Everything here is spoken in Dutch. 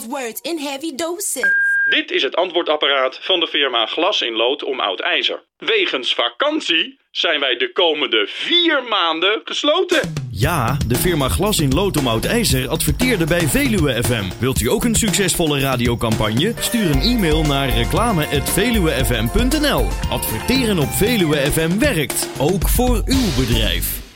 words in heavy doses. Dit is het antwoordapparaat van de firma Glas in Lood om Oud IJzer. Wegens vakantie zijn wij de komende 4 maanden gesloten. Ja, de firma Glas in Lood om Oud IJzer adverteerde bij Veluwe FM. Wilt u ook een succesvolle radiocampagne? Stuur een e-mail naar reclame@veluwefm.nl. Adverteren op Veluwe FM werkt, ook voor uw bedrijf.